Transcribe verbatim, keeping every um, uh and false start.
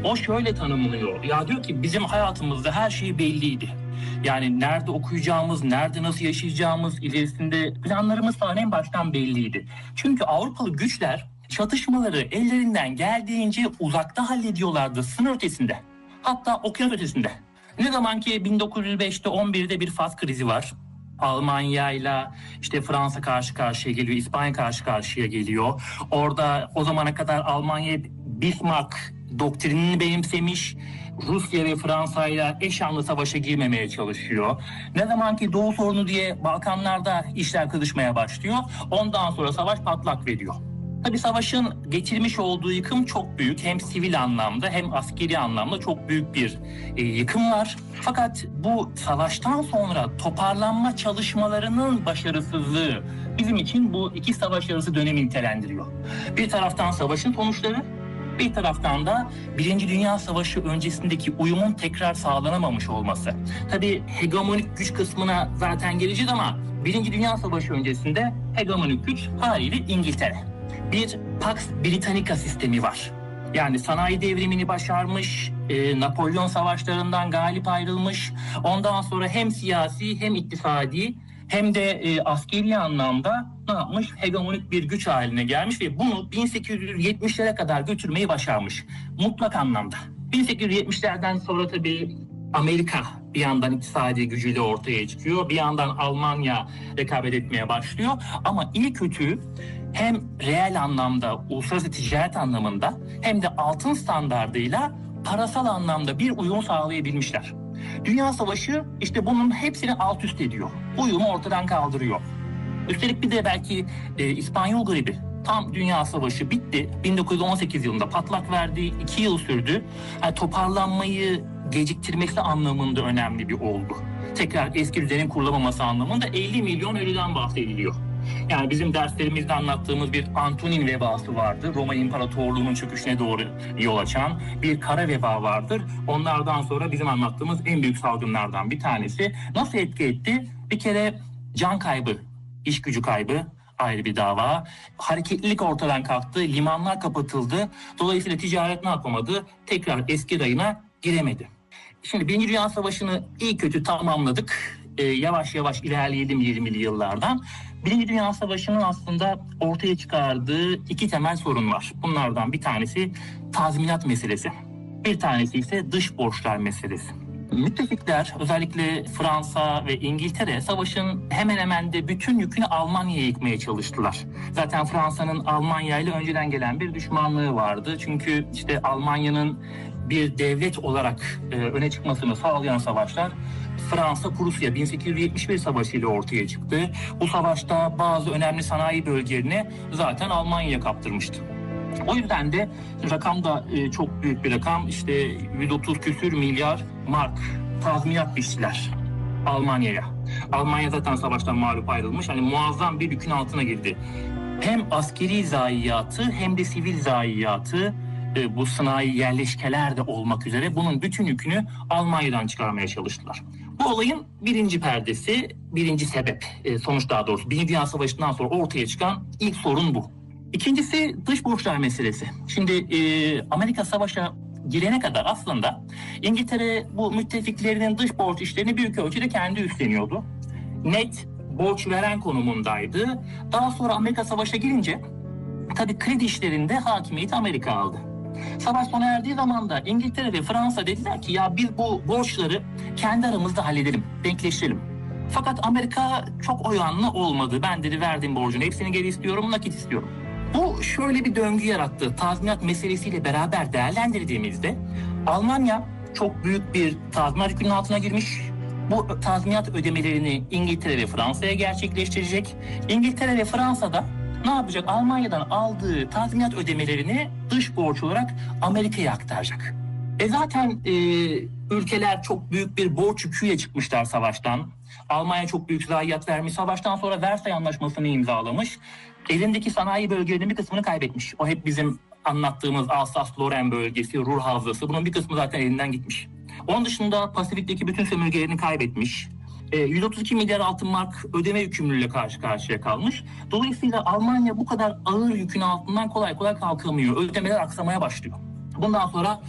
O şöyle tanımlıyor. Ya diyor ki bizim hayatımızda her şey belliydi. Yani nerede okuyacağımız, nerede nasıl yaşayacağımız, ilerisinde planlarımız falan en baştan belliydi. Çünkü Avrupalı güçler çatışmaları ellerinden geldiğince uzakta hallediyorlardı, sınır ötesinde. Hatta okyanus ötesinde. Ne zaman ki bin dokuz yüz beşte on birde bir Fas krizi var. Almanya ile işte Fransa karşı karşıya geliyor, İspanya karşı karşıya geliyor. Orada o zamana kadar Almanya Bismarck doktrinini benimsemiş, Rusya ve Fransa ile eş anlı savaşa girmemeye çalışıyor. Ne zaman ki Doğu sorunu diye Balkanlarda işler kızışmaya başlıyor, ondan sonra savaş patlak veriyor. Tabii savaşın getirmiş olduğu yıkım çok büyük. Hem sivil anlamda hem askeri anlamda çok büyük bir e, yıkım var. Fakat bu savaştan sonra toparlanma çalışmalarının başarısızlığı bizim için bu iki savaş arası dönemi nitelendiriyor. Bir taraftan savaşın sonuçları, bir taraftan da Birinci Dünya Savaşı öncesindeki uyumun tekrar sağlanamamış olması. Tabii hegemonik güç kısmına zaten geleceğiz ama Birinci Dünya Savaşı öncesinde hegemonik güç haliyle İngiltere. Bir Pax Britannica sistemi var. Yani sanayi devrimini başarmış, e, Napolyon savaşlarından galip ayrılmış. Ondan sonra hem siyasi hem iktisadi hem de e, askeri anlamda ne yapmış? Hegemonik bir güç haline gelmiş ve bunu bin sekiz yüz yetmişlere kadar götürmeyi başarmış. Mutlak anlamda. bin sekiz yüz yetmişlerden sonra tabii Amerika bir yandan iktisadi gücüyle ortaya çıkıyor. Bir yandan Almanya rekabet etmeye başlıyor. Ama iyi kötü hem reel anlamda, uluslararası ticaret anlamında hem de altın standardıyla parasal anlamda bir uyum sağlayabilmişler. Dünya Savaşı işte bunun hepsini alt üst ediyor. Uyumu ortadan kaldırıyor. Üstelik bir de belki e, İspanyol gribi. Tam Dünya Savaşı bitti. bin dokuz yüz on sekiz yılında patlak verdi. iki yıl sürdü. Yani toparlanmayı geciktirmesi anlamında önemli bir olgu. Tekrar eski düzenin kurulamaması anlamında elli milyon ölüden bahsediliyor. Yani bizim derslerimizde anlattığımız bir Antonin vebası vardı. Roma İmparatorluğu'nun çöküşüne doğru yol açan bir kara veba vardır. Onlardan sonra bizim anlattığımız en büyük salgınlardan bir tanesi. Nasıl etki etti? Bir kere can kaybı, iş gücü kaybı ayrı bir dava. Hareketlilik ortadan kalktı, limanlar kapatıldı. Dolayısıyla ticaret ne yapamadı? Tekrar eski rayına giremedi. Şimdi Birinci Dünya Savaşı'nı iyi kötü tamamladık. Ee, yavaş yavaş ilerleyelim yirmili yıllardan. Birinci Dünya Savaşı'nın aslında ortaya çıkardığı iki temel sorun var. Bunlardan bir tanesi tazminat meselesi. Bir tanesi ise dış borçlar meselesi. Müttefikler, özellikle Fransa ve İngiltere, savaşın hemen hemen de bütün yükünü Almanya'ya yıkmaya çalıştılar. Zaten Fransa'nın Almanya ile önceden gelen bir düşmanlığı vardı. Çünkü işte Almanya'nın bir devlet olarak e, öne çıkmasını sağlayan savaşlar Fransa-Prusya bin sekiz yüz yetmiş bir Savaşı ile ortaya çıktı. Bu savaşta bazı önemli sanayi bölgelerini zaten Almanya'ya kaptırmıştı. O yüzden de rakam da e, çok büyük bir rakam. İşte yüz otuz küsür milyar mark tazminat biçtiler Almanya'ya. Almanya zaten savaştan mağlup ayrılmış. Hani muazzam bir yükün altına girdi. Hem askeri zayiatı hem de sivil zayiatı, e, bu sanayi yerleşkeler de olmak üzere bunun bütün yükünü Almanya'dan çıkarmaya çalıştılar. Bu olayın birinci perdesi, birinci sebep, e, sonuç daha doğrusu. Birinci Dünya Savaşı'ndan sonra ortaya çıkan ilk sorun bu. İkincisi dış borçlar meselesi. Şimdi e, Amerika savaşa girene kadar aslında İngiltere bu müttefiklerinin dış borç işlerini büyük ölçüde kendi üstleniyordu. Net borç veren konumundaydı. Daha sonra Amerika savaşa girince tabii kredi işlerinde hakimiyeti Amerika aldı. Savaş sona erdiği zaman da İngiltere ve Fransa dediler ki ya biz bu borçları kendi aramızda halledelim, denkleştirelim. Fakat Amerika çok o yanlı olmadı. Ben dedi verdiğim borcun hepsini geri istiyorum, nakit istiyorum. Bu şöyle bir döngü yarattı. Tazminat meselesiyle beraber değerlendirdiğimizde Almanya çok büyük bir tazminat yükünün altına girmiş. Bu tazminat ödemelerini İngiltere ve Fransa'ya gerçekleştirecek. İngiltere ve Fransa da ne yapacak? Almanya'dan aldığı tazminat ödemelerini dış borç olarak Amerika'ya aktaracak. E zaten e, ülkeler çok büyük bir borç yüküyle çıkmışlar savaştan. Almanya çok büyük zayiat vermiş. Savaştan sonra Versay Anlaşması'nı imzalamış. Elindeki sanayi bölgelerinin bir kısmını kaybetmiş. O hep bizim anlattığımız Alsas-Lorraine bölgesi, Ruhr Havzası. Bunun bir kısmı zaten elinden gitmiş. Onun dışında Pasifik'teki bütün sömürgelerini kaybetmiş. yüz otuz iki milyar altın mark ödeme yükümlülüğüyle karşı karşıya kalmış. Dolayısıyla Almanya bu kadar ağır yükün altından kolay kolay kalkamıyor. Ödemeler aksamaya başlıyor. Bundan sonra